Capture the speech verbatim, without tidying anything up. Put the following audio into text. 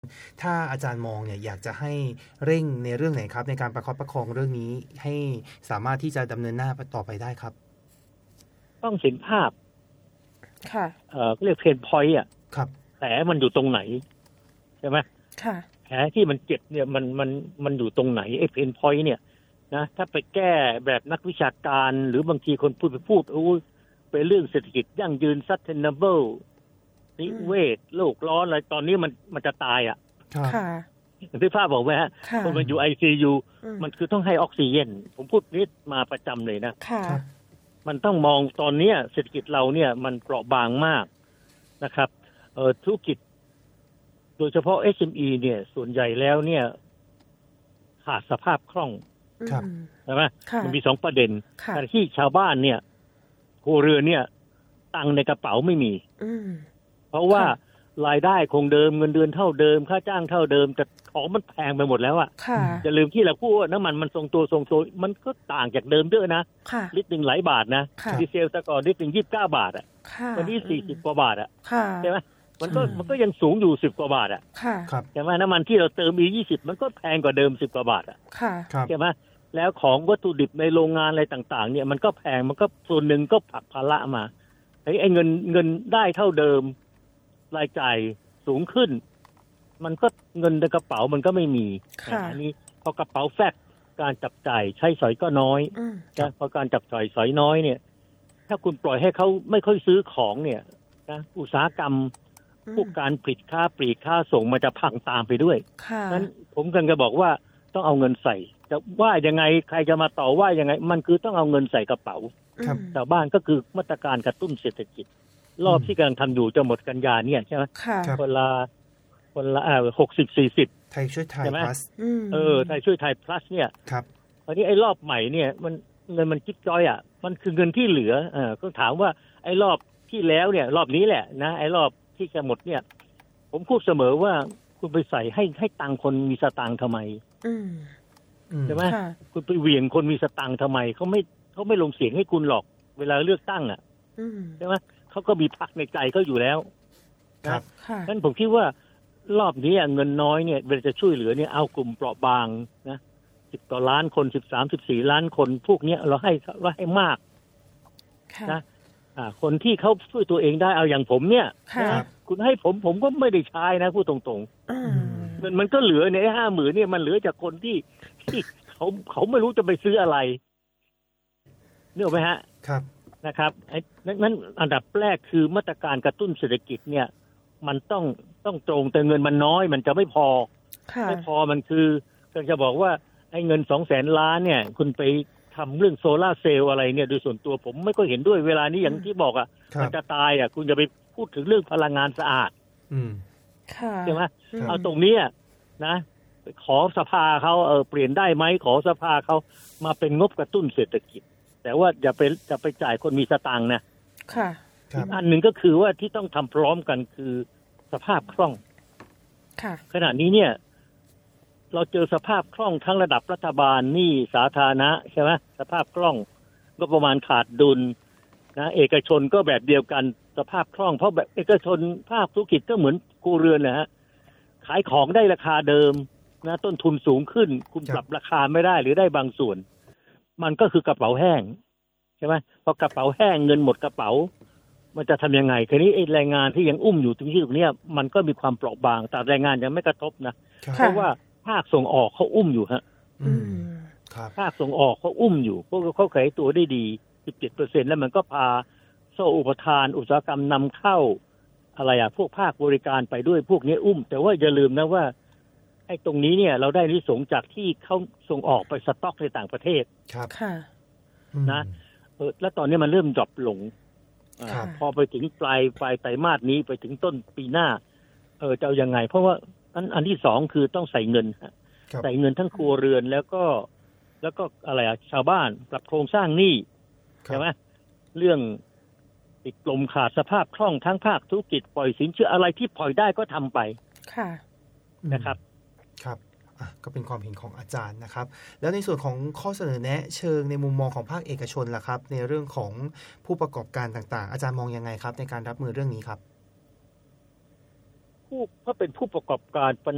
ถ้าอาจารย์มองเนี่ยอยากจะให้เร่งในเรื่องไหนครับในการประคับประคองเรื่องนี้ให้สามารถที่จะดำเนินหน้าต่อไปได้ครับต้องเห็นภาพค่ะเอ่อเรียกเพนพอยต์อ่ะครับแผลมันอยู่ตรงไหนใช่ไหมค่ะแผลที่มันเจ็บเนี่ยมันมันมันอยู่ตรงไหนไอ้เพนพอยต์เนี่ยนะถ้าไปแก้แบบนักวิชาการหรือบางทีคนพูดไปพูดโอ้เป็นเรื่องเศรษฐกิจยั่งยืน sustainable นิเวศโลกร้อนอะไรตอนนี้มันมันจะตายอ่ะค่ะที่ภาพบอกไหมฮะคนมันอยู่ ไอ ซี ยู มันคือต้องให้ออกซิเจนผมพูดนี้มาประจำเลยนะมันต้องมองตอนนี้เศรษฐกิจเราเนี่ยมันเปราะบางมากนะครับเอ่อธุรกิจโดยเฉพาะ เอส เอ็ม อี เนี่ยส่วนใหญ่แล้วเนี่ยขาดสภาพคล่องใช่ไหมมันมีสองประเด็นการที่ชาวบ้านเนี่ยครัวเรือนเนี่ยตังในกระเป๋าไม่มีเพราะว่ารายได้คงเดิมเงินเดือนเท่าเดิมค่าจ้างเท่าเดิมแต่ของมันแพงไปหมดแล้วอ่ะอย่าลืมที่เราพูดว่าน้ำมันมันทรงตัวทรงตัวมันก็ต่างจากเดิมเยอะนะลิตรหนึ่งหลายบาทนะดีเซลแต่ก่อนลิตรหนึ่งยี่สิบเก้าบาทอ่ะวันนี้สี่สิบกว่าบาทอ่ะใช่ไหมมันก็มันก็ยังสูงอยู่สิบกว่าบาทอ่ะใช่ไหมน้ำมันที่เราเติมอียี่สิบมันก็แพงกว่าเดิมสิบกว่าบาทอ่ะใช่ไหมแล้วของวัตถุดิบในโรงงานอะไรต่างๆเนี่ยมันก็แพงมันก็ส่วนหนึ่งก็ผลักภาระมาไอ้ไอ้เงินเงินได้เท่าเดิมรายจ่ายสูงขึ้นมันก็เงินในกระเป๋ามันก็ไม่มีอันนี้พอกระเป๋าแฟบการจับจ่ายใช้สอยก็น้อยนะพอการจับจ่ายสอยน้อยเนี่ยถ้าคุณปล่อยให้เขาไม่ค่อยซื้อของเนี่ยนะอุตสาหกรรมพวกการผลิตค่าปลีกค่าส่งมันจะพังตามไปด้วยนั้นผมกำลังจะบอกว่าต้องเอาเงินใส่จะว่ายังไงใครจะมาต่อว่ายังไงมันคือต้องเอาเงินใส่กระเป๋าชาวบ้านก็คือมาตรการกระตุ้นเศรษฐกิจรอบที่กำลังทำอยู่จะหมดกันยาเนี่ยใช่ไหมคนละคนละอ่าหกสิบสี่สิบไทยช่วยไทย plus เออไทยช่วยไทย plus เนี่ยครับตอนนี้ไอ้รอบใหม่เนี่ยมันเงินมันจิ๊บจ้อยอ่ะมันคือเงินที่เหลือเออก็ถามว่าไอ้รอบที่แล้วเนี่ยรอบนี้แหละนะไอ้รอบที่จะหมดเนี่ยผมพูดเสมอว่าคุณไปใส่ให้ให้ตังคนมีสตางค์ทำไมใช่ไหมคุณไปเหวี่ยงคนมีสตางค์ทำไมเขาไม่เขาไม่ลงเสียงให้คุณหรอกเวลาเลือกตั้งอ่ะใช่ไหมเขาก็มีพรรคในใจเขาอยู่แล้วนะฉะนั้นผมคิดว่ารอบนี้เงินน้อยเนี่ยเวลาจะช่วยเหลือเนี่ยเอากลุ่มเปราะบางนะสิบต่อล้านคนสิบสามสิบสี่ล้านคนพวกนี้เราให้เราให้มากนะอ่าคนที่เขาช่วยตัวเองได้เอาอย่างผมเนี่ยนะคุณให้ผมผมก็ไม่ได้ใช้นะพูดตรงๆเงินมันก็เหลือในห้าหมื่นเนี่ยมันเหลือจากคนที่ที่เขาเขาไม่รู้จะไปซื้ออะไรเนี่ยไหมฮะครับนะครับไอ้นั้นอันดับแรกคือมาตรการกระตุ้นเศรษฐกิจเนี่ยมันต้องต้องตรงแต่เงินมันน้อยมันจะไม่พอไม่พอมันคือจะบอกว่าไอ้เงินสองแสนล้านเนี่ยคุณไปทำเรื่องโซล่าเซลล์อะไรเนี่ยโดยส่วนตัวผมไม่ก็เห็นด้วยเวลานี้อย่างที่บอกอ่ะมันจะตายอ่ะคุณจะไปพูดถึงเรื่องพลังงานสะอาดใช่ไหมเอาตรงนี้นะขอสภาเขาเออเปลี่ยนได้ไหมขอสภาเขามาเป็นงบกระตุ้นเศรษฐกิจแต่ว่าอย่าไปจะไปจ่ายคนมีสตางค์นะค่ะอันหนึ่งก็คือว่าที่ต้องทำพร้อมกันคือสภาพคล่องค่ะขณะนี้เนี่ยเราเจอสภาพคล่องทั้งระดับรัฐบาลหนี้สาธารณะใช่ไหมสภาพคล่องก็ประมาณขาดดุลนะเอกชนก็แบบเดียวกันสภาพคล่องเพราะแบบเอกชนภาคธุรกิจก็เหมือนครัวเรือนนะฮะขายของได้ราคาเดิมนะต้นทุนสูงขึ้นคุณปรับราคาไม่ได้หรือได้บางส่วนมันก็คือกระเป๋าแห้งใช่ไหมพอกระเป๋าแห้งเงินหมดกระเป๋ามันจะทำยังไงทีนี้ไอ้แรงงานที่ยังอุ้มอยู่ตรงที่ตรงนี้มันก็มีความเปราะบางแต่แรงงานยังไม่กระทบนะเพราะว่าภาคส่งออกเขาอุ้มอยู่ฮะภาคส่งออกเขาอุ้มอยู่พวกเขาขยายตัวได้ดี สิบเจ็ดเปอร์เซ็นต์ แล้วมันก็พาโซ่อุปทานอุตสาหกรรมนำเข้าอะไรอ่ะพวกภาคบริการไปด้วยพวกนี้อุ้มแต่ว่าอย่าลืมนะว่าไอ้ตรงนี้เนี่ยเราได้นิสงจากที่เขาส่งออกไปสต็อกในต่างประเทศครับนะเออแล้วตอนนี้มันเริ่มดรอปลงพอไปถึงปลายปลายไตรมาสนี้ไปถึงต้นปีหน้าเออจะเอายังไงเพราะว่าอันอันที่สองคือต้องใส่เงินใส่เงินทั้งครัวเรือนแล้วก็แล้วก็อะไรอ่ะชาวบ้านปรับโครงสร้างหนี้ใช่ไหมเรื่องติดลมขาดสภาพคล่องทั้งภาคธุรกิจปล่อยสินเชื่ออะไรที่ปล่อยได้ก็ทำไปค่ะนะครับครับก็เป็นความเห็นของอาจารย์นะครับแล้วในส่วนของข้อเสนอแนะเชิงในมุมมองของภาคเอกชนล่ะครับในเรื่องของผู้ประกอบการต่างๆอาจารย์มองยังไงครับในการรับมือเรื่องนี้ครับผู้ก็เป็นผู้ประกอบการ